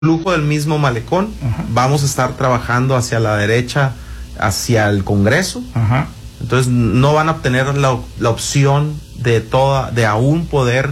flujo del mismo malecón. Ajá. Vamos a estar trabajando hacia la derecha, hacia el Congreso. Ajá. Entonces no van a obtener la opción de aún poder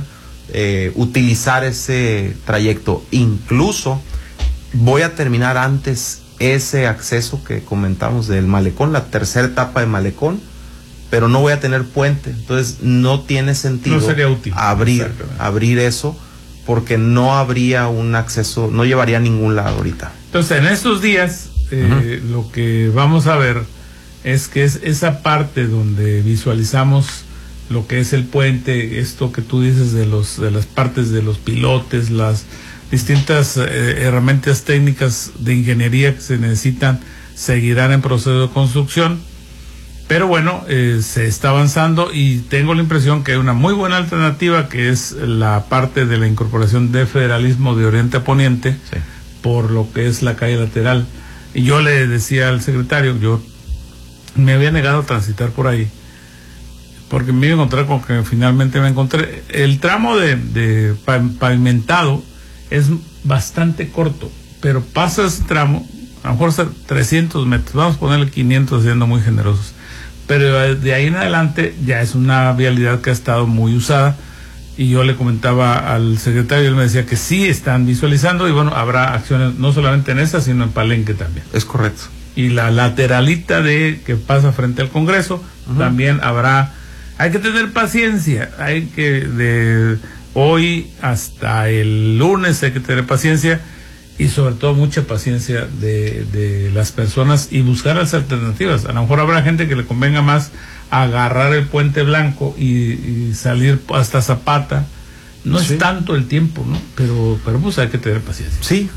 utilizar ese trayecto. Incluso voy a terminar antes ese acceso que comentamos del malecón, la tercera etapa de malecón, pero no voy a tener puente. Entonces no tiene sentido, no sería útil abrir eso, porque no habría un acceso, no llevaría a ningún lado ahorita. Entonces en estos días lo que vamos a ver es que es esa parte donde visualizamos lo que es el puente, esto que tú dices de las partes de los pilotes, las distintas herramientas técnicas de ingeniería que se necesitan, seguirán en proceso de construcción, pero bueno, se está avanzando y tengo la impresión que hay una muy buena alternativa, que es la parte de la incorporación de federalismo de oriente a poniente, Sí. por lo que es la calle lateral. Y yo le decía al secretario, yo me había negado a transitar por ahí, porque me iba a encontrar con que finalmente me encontré. El tramo de pavimentado es bastante corto, pero pasa ese tramo, a lo mejor 300 metros, vamos a ponerle 500 siendo muy generosos, pero de ahí en adelante ya es una vialidad que ha estado muy usada, y yo le comentaba al secretario, él me decía que sí están visualizando, y bueno, habrá acciones no solamente en esa, sino en Palenque también. Es correcto. Y la lateralita que pasa frente al Congreso, también habrá. Hay que tener paciencia, hay que de hoy hasta el lunes hay que tener paciencia, y sobre todo mucha paciencia de las personas, y buscar las alternativas. A lo mejor habrá gente que le convenga más agarrar el Puente Blanco y salir hasta Zapata. No Sí. es tanto el tiempo, ¿no? Pero pues hay que tener paciencia. Sí,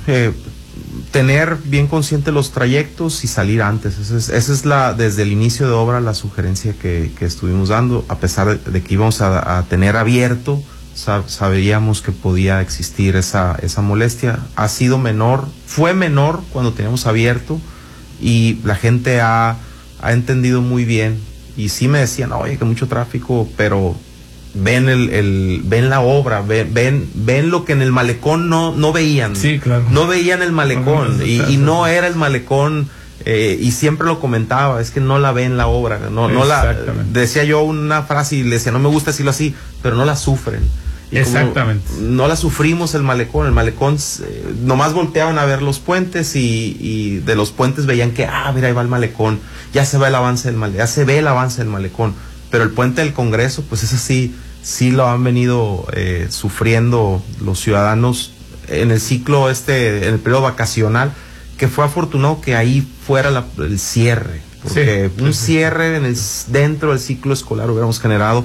tener bien consciente los trayectos y salir antes. Esa es desde el inicio de obra la sugerencia que estuvimos dando, a pesar de que íbamos a tener abierto, sabíamos que podía existir esa molestia. Ha sido menor, fue menor cuando teníamos abierto, y la gente ha entendido muy bien, y sí me decían, oye, que mucho tráfico, pero ven ven la obra, ven lo que en el malecón no veían. Sí, claro. No veían el malecón, y no era el malecón, y siempre lo comentaba, es que no la ven la obra, decía yo una frase y le decía, no me gusta decirlo así, pero no la sufren. Y exactamente. No la sufrimos el malecón nomás volteaban a ver los puentes, y de los puentes veían que, mira, ahí va el malecón, ya se ve el avance del malecón, pero el puente del Congreso, pues es así, sí lo han venido sufriendo los ciudadanos en el ciclo en el periodo vacacional, que fue afortunado que ahí fuera el cierre, porque un cierre dentro del ciclo escolar hubiéramos generado,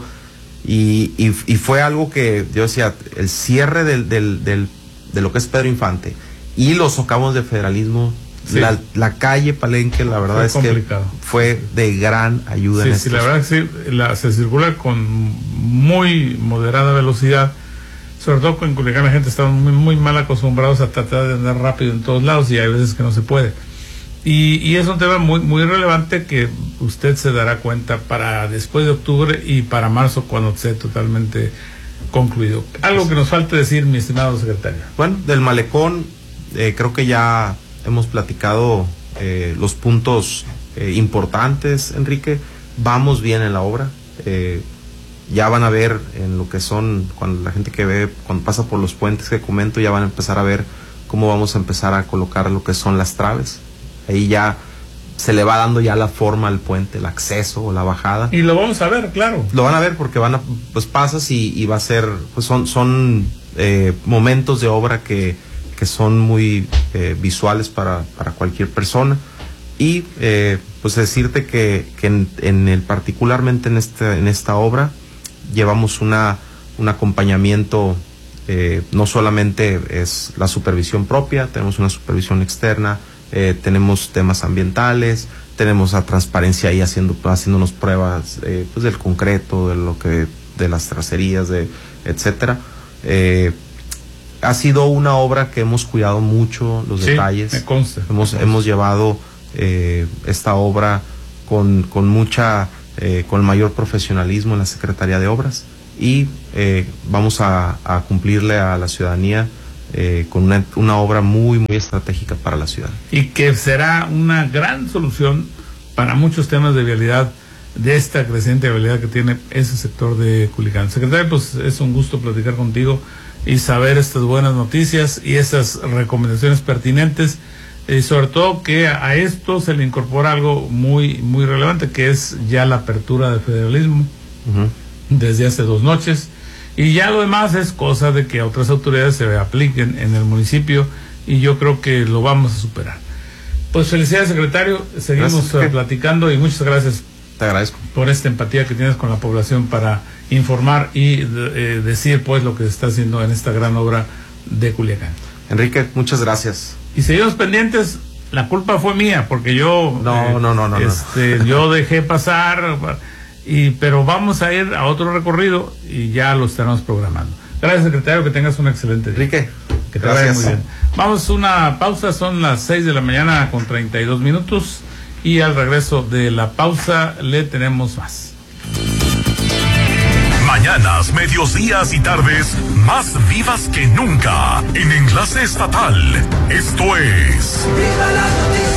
y fue algo que yo decía, el cierre de lo que es Pedro Infante y los socavones de federalismo. Sí. La calle Palenque, la verdad es complicado. Que fue de gran ayuda. Sí, la verdad es que se circula con muy moderada velocidad, sobre todo en Culiacán la gente está muy mal acostumbrados a tratar de andar rápido en todos lados, y hay veces que no se puede. Y es un tema muy relevante que usted se dará cuenta para después de octubre y para marzo, cuando esté totalmente concluido. Algo que nos falta decir, mi estimado secretario. Bueno, del malecón, creo que ya hemos platicado los puntos importantes, Enrique. Vamos bien en la obra. Ya van a ver en lo que son, cuando la gente cuando pasa por los puentes que comento, ya van a empezar a ver cómo vamos a empezar a colocar lo que son las traves. Ahí ya se le va dando ya la forma al puente, el acceso o la bajada. Y lo vamos a ver, claro. Lo van a ver porque pues pasas y va a ser, pues son momentos de obra que son muy visuales para cualquier persona. Y pues decirte que particularmente en esta obra llevamos un acompañamiento, no solamente es la supervisión propia, tenemos una supervisión externa, tenemos temas ambientales, tenemos a Transparencia ahí haciéndonos pruebas pues del concreto, de las tracerías, etcétera. Ha sido una obra que hemos cuidado mucho los detalles. Me consta. Hemos llevado esta obra con el mayor profesionalismo en la Secretaría de Obras, y vamos a cumplirle a la ciudadanía con una obra muy, muy estratégica para la ciudad. Y que será una gran solución para muchos temas de vialidad, de esta creciente vialidad que tiene ese sector de Culiacán. Secretario, pues es un gusto platicar contigo y saber estas buenas noticias y esas recomendaciones pertinentes, y sobre todo que a esto se le incorpora algo muy, muy relevante, que es ya la apertura del federalismo desde hace 2 noches, y ya lo demás es cosa de que otras autoridades se apliquen en el municipio, y yo creo que lo vamos a superar. Pues felicidades, secretario, seguimos platicando, y muchas gracias. Te agradezco por esta empatía que tienes con la población para informar y decir pues lo que se está haciendo en esta gran obra de Culiacán. Enrique, muchas gracias. Y seguimos pendientes. La culpa fue mía porque yo no. Yo dejé pasar, pero vamos a ir a otro recorrido y ya lo estaremos programando. Gracias, secretario, que tengas un excelente día. Enrique, que te vaya muy bien. Vamos a una pausa, son las 6 de la mañana con 32 minutos. Y al regreso de la pausa le tenemos más. Mañanas, medios, días y tardes más vivas que nunca en Enlace Estatal. Esto es ¡Viva la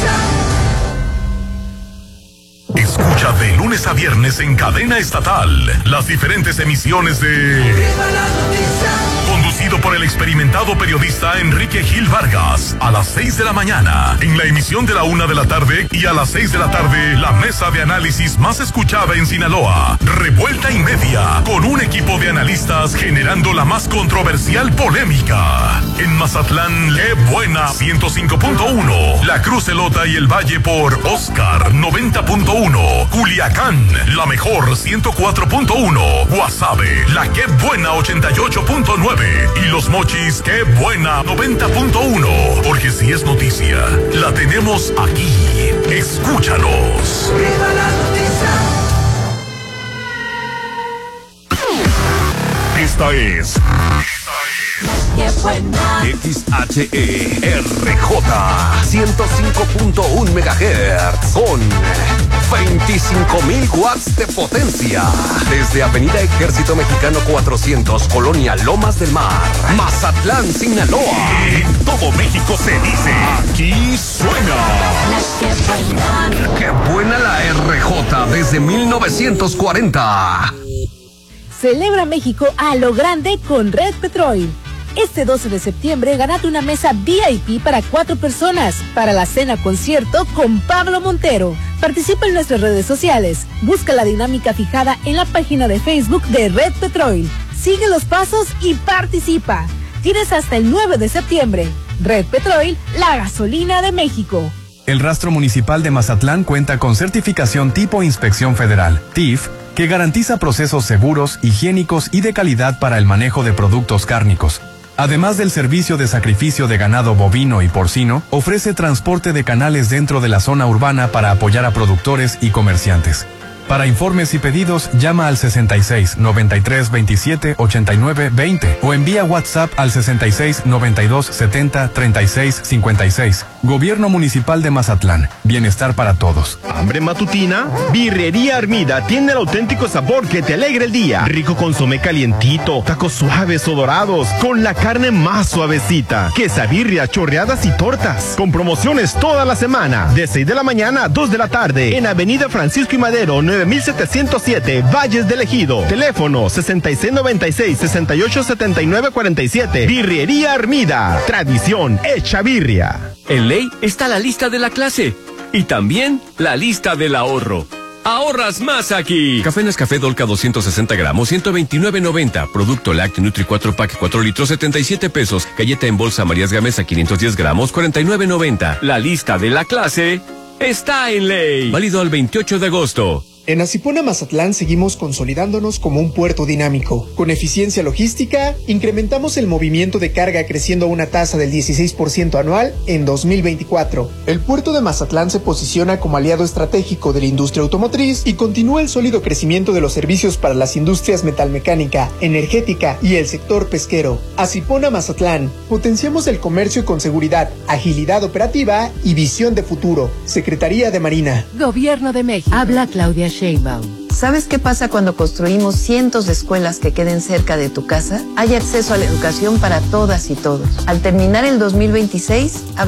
noticia! Escucha de lunes a viernes en cadena estatal las diferentes emisiones de ¡Viva la noticia! Conducido por el experimentado periodista Enrique Gil Vargas, a las 6 de la mañana, en la emisión de la 1 de la tarde, y a las 6 de la tarde, la mesa de análisis más escuchada en Sinaloa, Revuelta y Media, con un equipo de analistas generando la más controversial polémica. En Mazatlán, qué buena 105.1, La Cruz, Elota y el Valle por Oscar 90.1, Culiacán, la mejor 104.1, Guasave, la qué buena 88.9, y Los Mochis, qué buena 90.1, porque si es noticia, la tenemos aquí. Escúchanos. ¡Viva la noticia! Esta es XHERJ 105.1 MHz con 25,000 watts de potencia. Desde Avenida Ejército Mexicano 400, Colonia Lomas del Mar, Mazatlán, Sinaloa. En todo México se dice, aquí suena. ¡Qué buena la RJ desde 1940! Celebra México a lo grande con Red Petrol. Este 12 de septiembre gánate una mesa VIP para 4 personas para la cena concierto con Pablo Montero. Participa en nuestras redes sociales. Busca la dinámica fijada en la página de Facebook de Red Petrol. Sigue los pasos y participa. Tienes hasta el 9 de septiembre. Red Petrol, la gasolina de México. El Rastro Municipal de Mazatlán cuenta con certificación tipo Inspección Federal, TIF, que garantiza procesos seguros, higiénicos y de calidad para el manejo de productos cárnicos. Además del servicio de sacrificio de ganado bovino y porcino, ofrece transporte de canales dentro de la zona urbana para apoyar a productores y comerciantes. Para informes y pedidos, llama al 66 93 27 89 20 o envía WhatsApp al 66 92 70 36 56. Gobierno Municipal de Mazatlán. Bienestar para todos. ¿Hambre matutina? Birrería Armida tiene el auténtico sabor que te alegra el día. Rico consomé calientito, tacos suaves o dorados, con la carne más suavecita, quesabirria, chorreadas y tortas. Con promociones toda la semana, de 6 de la mañana a 2 de la tarde, en Avenida Francisco y Madero, 9707, Valles del Ejido. Teléfono 6696-687947. Birrería Armida. Tradición hecha birria. En ley está la lista de la clase y también la lista del ahorro. ¡Ahorras más aquí! Café Nescafé Dolca 260 gramos, 129.90. Producto Lácteo Nutri 4 Pack 4 litros, 77 pesos. Galleta en bolsa Marías Gamesa 510 gramos, 49.90. La lista de la clase está en ley. Válido al 28 de agosto. En Asipona Mazatlán seguimos consolidándonos como un puerto dinámico. Con eficiencia logística, incrementamos el movimiento de carga creciendo a una tasa del 16% anual en 2024. El puerto de Mazatlán se posiciona como aliado estratégico de la industria automotriz y continúa el sólido crecimiento de los servicios para las industrias metalmecánica, energética y el sector pesquero. Asipona Mazatlán, potenciamos el comercio con seguridad, agilidad operativa y visión de futuro. Secretaría de Marina. Gobierno de México. Habla Claudia Sheinbaum. ¿Sabes qué pasa cuando construimos cientos de escuelas que queden cerca de tu casa? Hay acceso a la educación para todas y todos. Al terminar el 2026,